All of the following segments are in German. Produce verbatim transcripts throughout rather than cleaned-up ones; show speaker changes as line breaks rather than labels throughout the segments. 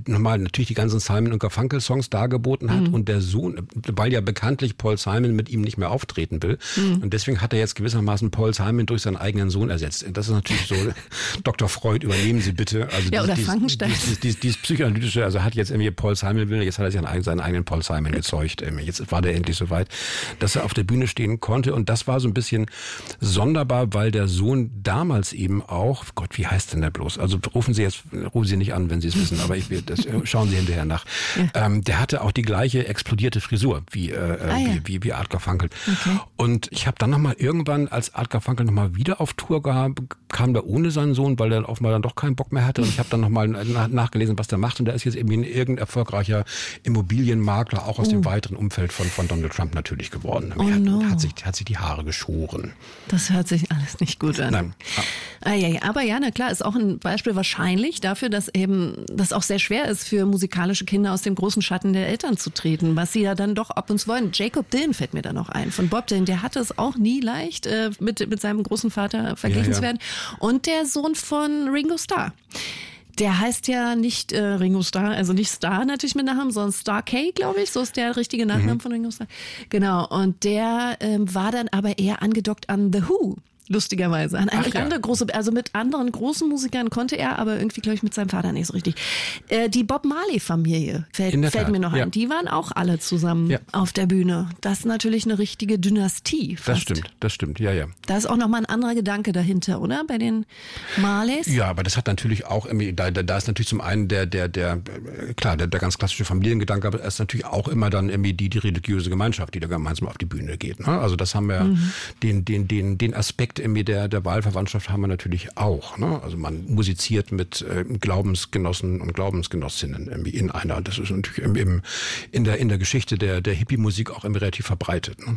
nochmal natürlich die ganzen Simon und Garfunkel-Songs dargeboten hat mhm. und der Sohn, weil ja bekanntlich Paul Simon mit ihm nicht mehr auftreten will. Mhm. Und deswegen hat er jetzt gewissermaßen Paul Simon durch seinen eigenen Sohn ersetzt. Das ist natürlich so, Doktor Freud, übernehmen Sie bitte. Also
ja,
dies,
oder
dies,
Frankenstein.
Dieses, dieses, dieses psychoanalytische, also hat jetzt irgendwie Paul Simon will, jetzt hat er sich seinen, seinen eigenen Paul Simon gezeugt. Jetzt war der endlich soweit, dass er auf der Bühne stehen konnte. Und das war so ein bisschen sonderbar, weil der Sohn damals eben auch, Gott, wie heißt denn der bloß? Also rufen Sie jetzt, rufen Sie nicht an, wenn Sie es wissen, aber ich will, das schauen Sie hinterher nach. Ja. Ähm, der hatte auch die gleiche explodierte Frisur wie, äh, ah, wie, ja. wie, wie Art Garfunkel. Okay. Und ich habe dann nochmal irgendwann, als Art Garfunkel nochmal wieder auf Tour kam, kam der ohne seinen Sohn, weil der offenbar dann doch keinen Bock mehr hatte. Und ich habe dann nochmal nach, nachgelesen, was der macht. Und der ist jetzt irgendwie ein irgendein erfolgreicher Immobilienmakler, auch aus oh. dem weiteren Umfeld von, von Donald Trump natürlich geworden.
Oh
hat,
no.
hat, sich, hat sich die Haare geschoren.
Das hört sich alles nicht gut an.
Nein.
Ah, ja, ja. Aber ja, na klar, ist auch ein Beispiel wahrscheinlich dafür, dass eben das auch sehr schwer ist für musikalische Kinder aus dem großen Schatten der Eltern zu treten, was sie ja dann doch ab und zu wollen. Jacob Dylan fällt mir da noch ein, von Bob Dylan, der hatte es auch nie leicht, äh, mit, mit seinem großen Vater verglichen ja, ja. zu werden. Und der Sohn von Ringo Starr. Der heißt ja nicht äh, Ringo Starr, also nicht Starr natürlich mit Namen, sondern Starr K, glaube ich. So ist der richtige Nachname mhm. von Ringo Starr. Genau. Und der ähm, war dann aber eher angedockt an The Who. Lustigerweise. An eine andere ja. große, also mit anderen großen Musikern konnte er, aber irgendwie, glaube ich, mit seinem Vater nicht so richtig. Äh, die Bob Marley-Familie fällt, fällt mir noch ja. ein. Die waren auch alle zusammen ja. auf der Bühne. Das ist natürlich eine richtige Dynastie. Fast.
Das stimmt, das stimmt, ja, ja.
Da ist auch nochmal ein anderer Gedanke dahinter, oder? Bei den Marleys?
Ja, aber das hat natürlich auch, da, da ist natürlich zum einen der, der, der, klar, der, der ganz klassische Familiengedanke, aber es ist natürlich auch immer dann irgendwie die, die religiöse Gemeinschaft, die da gemeinsam auf die Bühne geht. Ne? Also das haben wir, mhm. den, den, den, den Aspekt irgendwie der, der Wahlverwandtschaft haben wir natürlich auch. Ne? Also man musiziert mit äh, Glaubensgenossen und Glaubensgenossinnen irgendwie in einer. Das ist natürlich im, im, in der, in der Geschichte der, der Hippie-Musik auch irgendwie relativ verbreitet. Ne?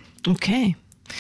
Okay.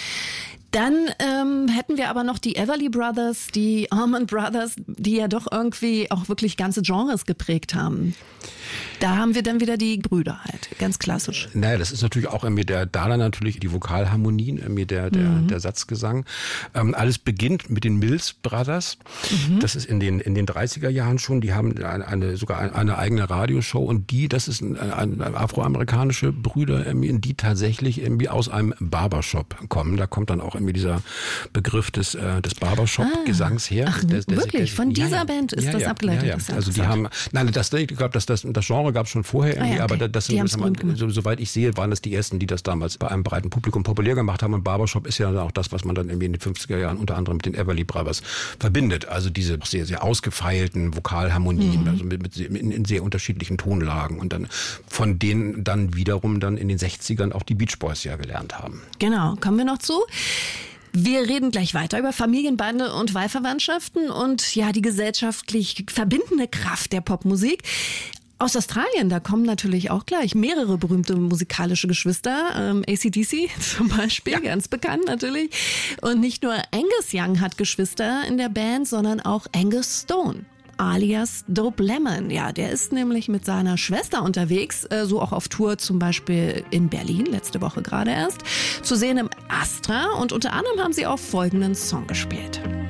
Dann ähm, hätten wir aber noch die Everly Brothers, die Allman Brothers, die ja doch irgendwie auch wirklich ganze Genres geprägt haben. Da haben wir dann wieder die Brüder halt, ganz klassisch.
Naja, das ist natürlich auch irgendwie der Dala natürlich, die Vokalharmonien, irgendwie der, der, mhm. der Satzgesang. Ähm, alles beginnt mit den Mills Brothers. Mhm. Das ist in den, in den dreißiger Jahren schon. Die haben eine, eine sogar eine, eine eigene Radioshow und die, das ist eine, eine afroamerikanische Brüder, irgendwie, die tatsächlich irgendwie aus einem Barbershop kommen. Da kommt dann auch irgendwie dieser Begriff des, äh, des Barbershop-Gesangs her.
Ach,
der, der,
wirklich?
der,
Von dieser
ja, ja.
Band ist
ja,
das
ja,
abgeleitet?
Ja, ja.
Das
Also die haben, nein, das, ich glaube, das, das, das Genre gab es schon vorher irgendwie, ah, ja, okay. aber das, das, das man, so, soweit ich sehe, waren das die ersten, die das damals bei einem breiten Publikum populär gemacht haben. Und Barbershop ist ja auch das, was man dann irgendwie in den fünfziger Jahren unter anderem mit den Everly Brothers verbindet. Also diese sehr, sehr ausgefeilten Vokalharmonien, mhm. also mit, mit in, in sehr unterschiedlichen Tonlagen und dann von denen dann wiederum dann in den sechzigern auch die Beach Boys ja gelernt haben.
Genau, kommen wir noch zu. Wir reden gleich weiter über Familienbande und Wahlverwandtschaften und ja, die gesellschaftlich verbindende Kraft der Popmusik. Aus Australien, da kommen natürlich auch gleich mehrere berühmte musikalische Geschwister. Ähm, A C D C zum Beispiel, ja. ganz bekannt natürlich. Und nicht nur Angus Young hat Geschwister in der Band, sondern auch Angus Stone. Alias Dope Lemon. Ja, der ist nämlich mit seiner Schwester unterwegs, äh, so auch auf Tour zum Beispiel in Berlin, letzte Woche gerade erst, zu sehen im Astra und unter anderem haben sie auch folgenden Song gespielt.